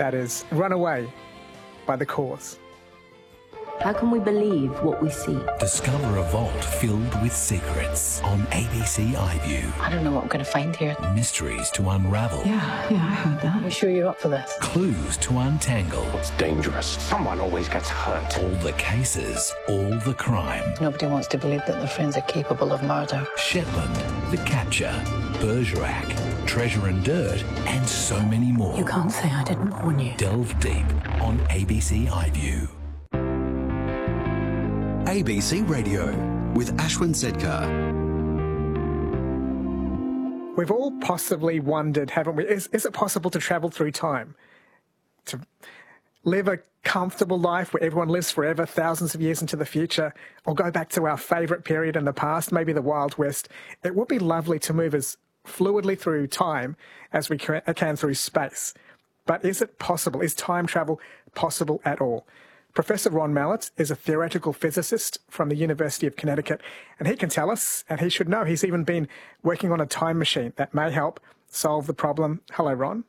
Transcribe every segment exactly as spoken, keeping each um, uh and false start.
That is Run Away by The Cause. How can we believe what we see? Discover a vault filled with secrets on A B C iView. I don't know what we're going to find here. Mysteries to unravel. Yeah, yeah, I heard that. You sure you're up for this? Clues to untangle. It's dangerous. Someone always gets hurt. All the cases, all the crime. Nobody wants to believe that their friends are capable of murder. Shetland, The Capture, Bergerac, Treasure and Dirt, and so many more. You can't say I didn't warn you. Delve deep on A B C iView. A B C Radio with Ashwin Sedkar. We've all possibly wondered, haven't we? Is, is it possible to travel through time? To live a comfortable life where everyone lives forever, thousands of years into the future, or go back to our favourite period in the past, maybe the Wild West? It would be lovely to move as fluidly through time as we can through space. But is it possible? Is time travel possible at all? Professor Ron Mallett is a theoretical physicist from the University of Connecticut, and he can tell us, and he should know, he's even been working on a time machine that may help solve the problem. Hello, Ron.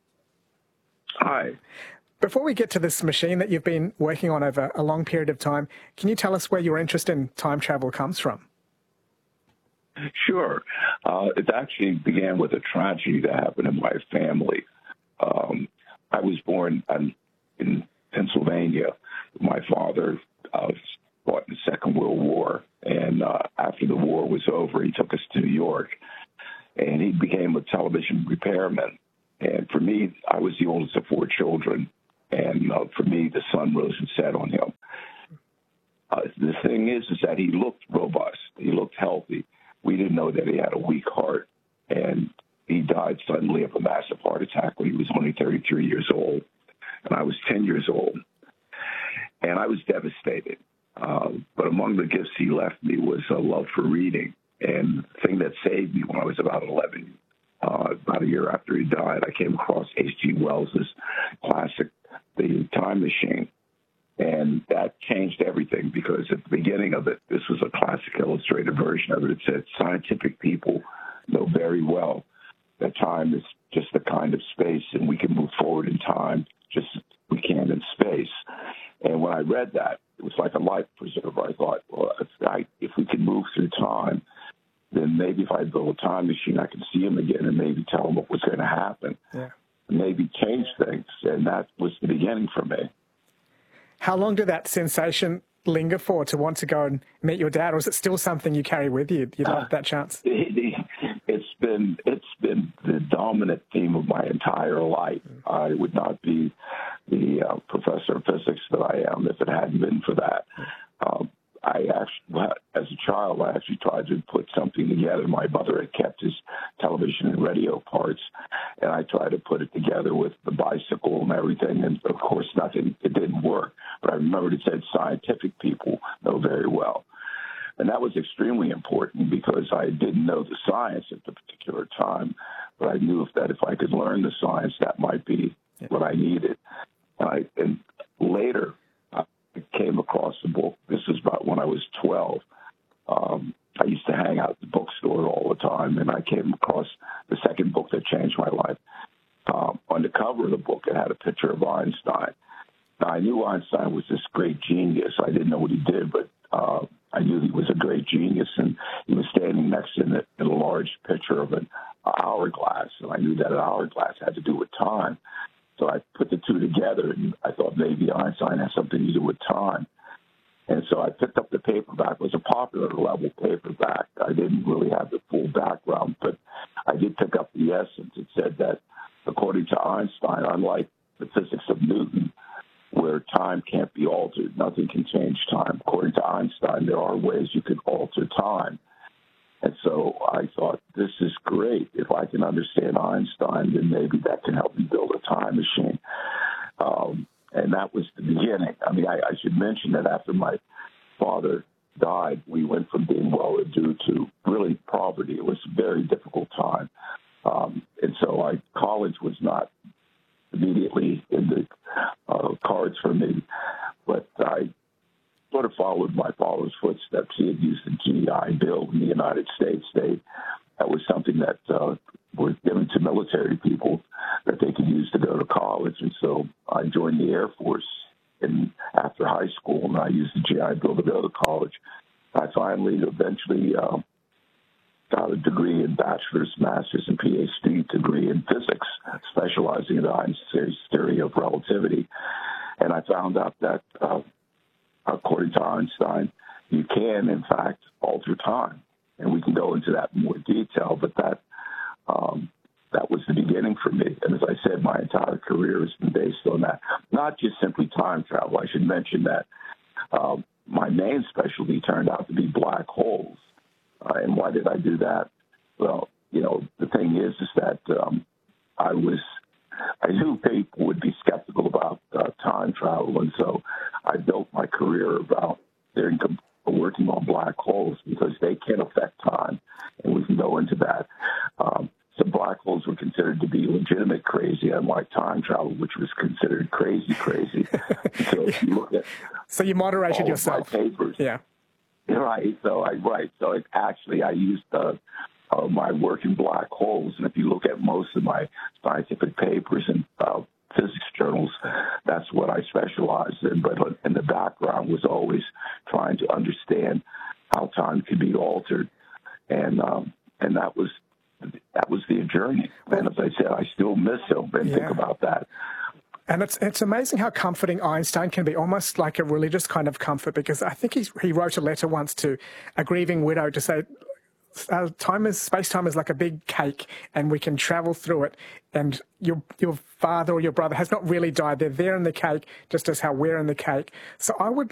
Hi. Before we get to this machine that you've been working on over a long period of time, can you tell us where your interest in time travel comes from? Sure. Uh, it actually began with a tragedy that happened in my family. Um, I was born in, in Pennsylvania. My father uh, fought in the Second World War, and uh, after the war was over, he took us to New York, and he became a television repairman. And for me, I was the oldest of four children, and uh, for me, the sun rose and set on him. Uh, the thing is, is that he looked robust. He looked healthy. We didn't know that he had a weak heart, and he died suddenly of a massive heart attack when he was only thirty-three years old, and I was ten years old. And I was devastated. Uh, but among the gifts he left me was a love for reading. And the thing that saved me when I was about eleven, uh, about a year after he died, I came across H G Wells's classic, The Time Machine. And that changed everything, because at the beginning of it, this was a classic illustrated version of it. It said, scientific people know very well that time is just a kind of space, and we can move forward in time just as we can in space. And when I read that, it was like a life preserver. I thought, well, if, I, if we can move through time, then maybe if I build a time machine, I can see him again and maybe tell him what was going to happen. Yeah. Maybe change things. And that was the beginning for me. How long did that sensation linger for, to want to go and meet your dad? Or is it still something you carry with you? You'd like uh, that chance? It, it's been it's been the dominant theme of my entire life. Mm. I would not be the uh, professor of physics that I am if it hadn't been for that. Mm. Um, I actually, as a child, I actually tried to put something together. My mother had kept his television and radio parts, and I tried to put it together with the bicycle and everything, and of course nothing, it didn't work. But I remembered it said scientific people know very well. And that was extremely important, because I didn't know the science at the particular time, but I knew if that if I could learn the science, that might be yeah. what I needed. I, and later, I came across the book. This was about when I was twelve. Um, I used to hang out at the bookstore all the time, and I came across the second book that changed my life. Um, on the cover of the book, it had a picture of Einstein. Now, I knew Einstein was this great genius. I didn't know what he did, but uh, I knew he was a great genius, and he was standing next to it in a large picture of an hourglass, and I knew that an hourglass had to do with time. So I put the two together, and I thought maybe Einstein has something to do with time. And so I picked up the paperback. It was a popular level paperback. I didn't really have the full background, but I did pick up the essence. It said that, according to Einstein, unlike the physics of Newton, where time can't be altered, nothing can change time. According to Einstein, there are ways you can alter time. And so I thought, this is great. If I can understand Einstein, then maybe that can help me build a time machine. Um, and that was the beginning. I mean, I, I should mention that after my father died, we went from being well-to-do to really poverty. It was a very difficult time. Um, and so I, college was not immediately in the uh, cards for me, but I sort of followed my father's footsteps. He had used the G I Bill in the United States. They, that was something that uh, was given to military people that they could use to go to college. college, and so I joined the Air Force in, after high school, and I used the G I Bill to go to college. I finally eventually uh, got a degree in bachelor's, master's, and P H D degree in physics, specializing in Einstein's theory of relativity. And I found out that, uh, according to Einstein, you can, in fact, alter time. And we can go into that in more detail, but that um, that was the beginning for me. And as I said, my entire career has been based on that. Not just simply time travel. I should mention that um, my main specialty turned out to be black holes. Uh, and why did I do that? Well, you know, the thing is, is that um, I was, I knew people would be skeptical about uh, time travel, and so I built my career about their income, working on black holes because they can affect time, and we can go into that. Um, so black holes were considered to be legitimate crazy, unlike time travel, which was considered crazy crazy. So if you look at so you moderated all yourself. of my papers, yeah. Right. So I right. So it actually, I used uh, uh, my work in black holes, and if you look at most of my scientific papers and uh, physics journals, that's what I specialized in. But in the background was always trying to understand how time could be altered, and um, and that was that was the journey. And as I said, I still miss him and Yeah. think about that. And it's it's amazing how comforting Einstein can be, almost like a religious kind of comfort, because I think he's, he wrote a letter once to a grieving widow to say, uh, time is space-time is like a big cake, and we can travel through it, and your your father or your brother has not really died. They're there in the cake, just as how we're in the cake. So I would